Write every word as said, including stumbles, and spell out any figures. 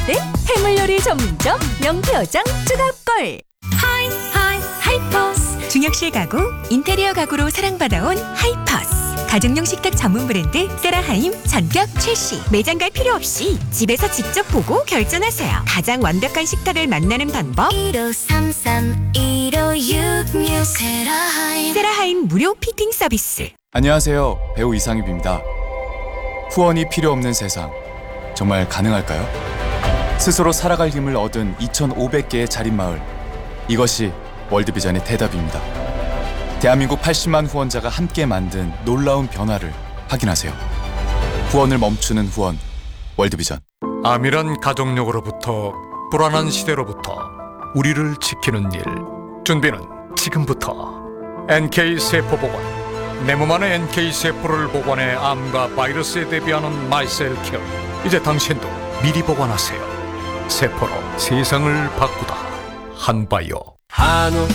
때 해물요리 전문점 명태어장 추가골. 하이 하이 하이퍼스. 중역실 가구, 인테리어 가구로 사랑받아온 하이퍼스. 가정용 식탁 전문 브랜드 세라하임 전격 출시. 매장 갈 필요 없이 집에서 직접 보고 결정하세요. 가장 완벽한 식탁을 만나는 방법. 일오삼삼 일오육육 세라하임. 세라하임 무료 피팅 서비스. 안녕하세요. 배우 이상입입니다. 후원이 필요 없는 세상, 정말 가능할까요? 스스로 살아갈 힘을 얻은 이천오백 개의 자립마을, 이것이 월드비전의 대답입니다. 대한민국 팔십만 후원자가 함께 만든 놀라운 변화를 확인하세요. 후원을 멈추는 후원, 월드비전. 암이란 가족력으로부터 불안한 시대로부터 우리를 지키는 일. 준비는 지금부터. 엔케이 세포 복원. 내 몸 안의 엔케이 세포를 복원해 암과 바이러스에 대비하는 마이셀 케어. 이제 당신도 미리 복원하세요. 세포로 세상을 바꾸다. 한바이오. 한우